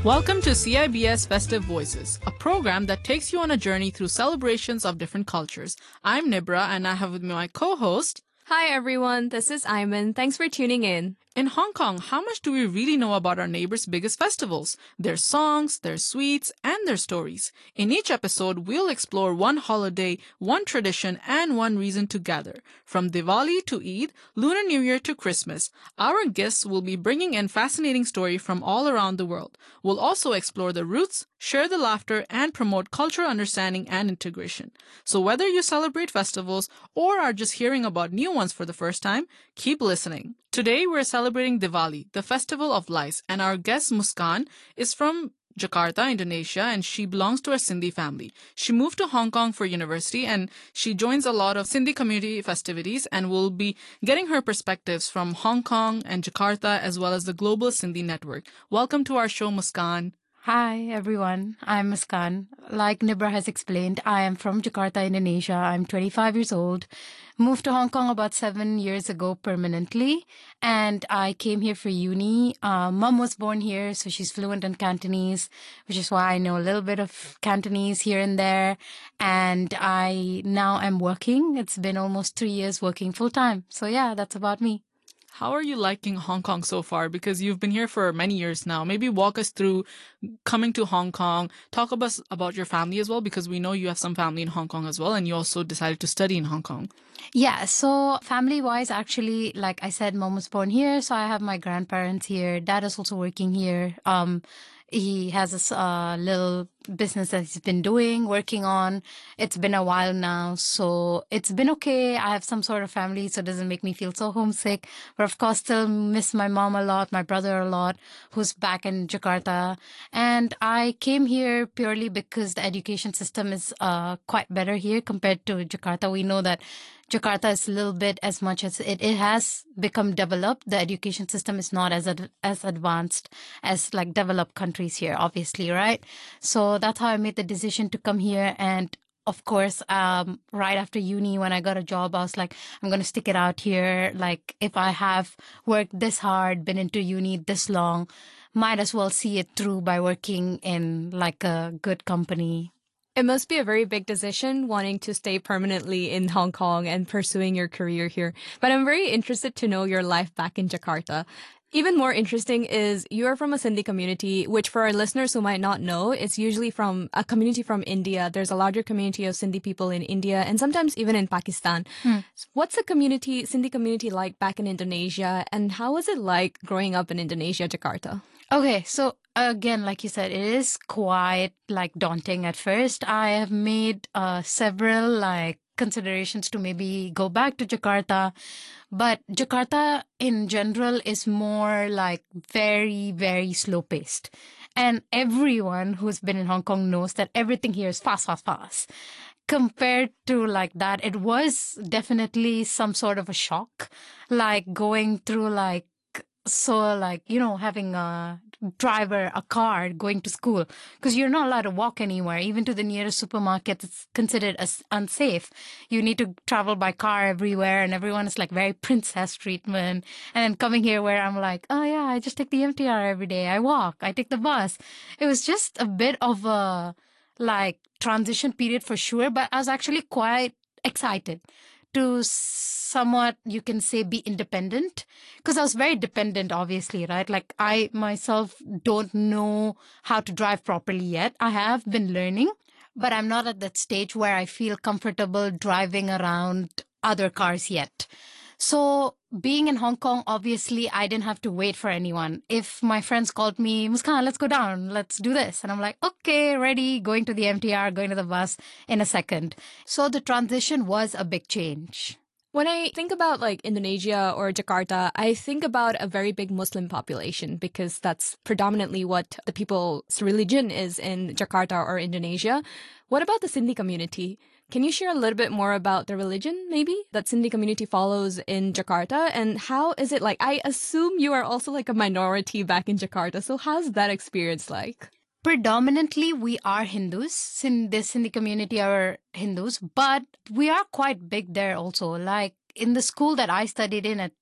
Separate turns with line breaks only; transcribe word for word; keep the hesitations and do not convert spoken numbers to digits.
Welcome to C I B S Festive Voices, a program that takes you on a journey through celebrations of different cultures. I'm Nibra, and I have with me my co-host.
Hi everyone, this is Iman. Thanks for tuning in.
In Hong Kong, how much do we really know about our neighbors' biggest festivals? Their songs, their sweets, and their stories. In each episode, we'll explore one holiday, one tradition, and one reason to gather. From Diwali to Eid, Lunar New Year to Christmas, our guests will be bringing in fascinating stories from all around the world. We'll also explore the roots, share the laughter, and promote cultural understanding and integration. So whether you celebrate festivals or are just hearing about new ones for the first time, keep listening. Today, we're celebrating Diwali, the festival of lights, and our guest Muskan is from Jakarta, Indonesia, and she belongs to a Sindhi family. She moved to Hong Kong for university, and she joins a lot of Sindhi community festivities, and we'll be getting her perspectives from Hong Kong and Jakarta, as well as the global Sindhi network. Welcome to our show, Muskan.
Hi everyone, I'm Muskan. Like Nibra has explained, I am from Jakarta, Indonesia. I'm twenty-five years old, moved to Hong Kong about seven years ago permanently, and I came here for uni. Uh, Mom was born here, so she's fluent in Cantonese, which is why I know a little bit of Cantonese here and there, and I now am working. It's been almost three years working full-time, so yeah, that's about me.
How are you liking Hong Kong so far? Because you've been here for many years now. Maybe walk us through coming to Hong Kong. Talk about about your family as well, because we know you have some family in Hong Kong as well, and you also decided to study in Hong Kong.
Yeah, so family-wise, actually, like I said, Mom was born here, so I have my grandparents here. Dad is also working here. Um, he has a uh, little business that he's been doing, working on. It's been a while now, so it's been okay. I have some sort of family, so it doesn't make me feel so homesick. But of course, still miss my mom a lot, my brother a lot, who's back in Jakarta. And I came here purely because the education system is uh, quite better here compared to Jakarta. We know that Jakarta is a little bit, as much as it, it has become developed, the education system is not as ad, as advanced as like developed countries here, obviously, right? So that's how I made the decision to come here. And of course, um, right after uni, when I got a job, I was like, I'm going to stick it out here. Like, if I have worked this hard, been into uni this long, might as well see it through by working in like a good company.
It must be a very big decision wanting to stay permanently in Hong Kong and pursuing your career here. But I'm very interested to know your life back in Jakarta. Even more interesting is you are from a Sindhi community, which for our listeners who might not know, it's usually from a community from India. There's a larger community of Sindhi people in India and sometimes even in Pakistan. Hmm. What's the community, Sindhi community like back in Indonesia, and how was it like growing up in Indonesia, Jakarta?
Okay, so again, like you said, it is quite like daunting at first. I have made uh, several like considerations to maybe go back to Jakarta, but Jakarta in general is more like very, very slow paced. And everyone who's been in Hong Kong knows that everything here is fast, fast, fast. Compared to like that, it was definitely some sort of a shock, like going through like, so like, you know, having a driver, a car, going to school, because you're not allowed to walk anywhere. Even to the nearest supermarket, it's considered as unsafe. You need to travel by car everywhere, and everyone is like very princess treatment. And then coming here where I'm like, oh yeah, I just take the M T R every day. I walk, I take the bus. It was just a bit of a like transition period for sure, but I was actually quite excited to somewhat, you can say, be independent, because I was very dependent, obviously, right? Like I myself don't know how to drive properly yet. I have been learning, but I'm not at that stage where I feel comfortable driving around other cars yet. So being in Hong Kong, obviously, I didn't have to wait for anyone. If my friends called me, Muskan, let's go down, let's do this. And I'm like, okay, ready, going to the M T R, going to the bus in a second. So the transition was a big change.
When I think about like Indonesia or Jakarta, I think about a very big Muslim population because that's predominantly what the people's religion is in Jakarta or Indonesia. What about the Sindhi community? Can you share a little bit more about the religion, maybe, that Sindhi community follows in Jakarta? And how is it like? I assume you are also like a minority back in Jakarta. So how's that experience like?
Predominantly, we are Hindus. In the Sindhi community are Hindus, but we are quite big there also. Like in the school that I studied in at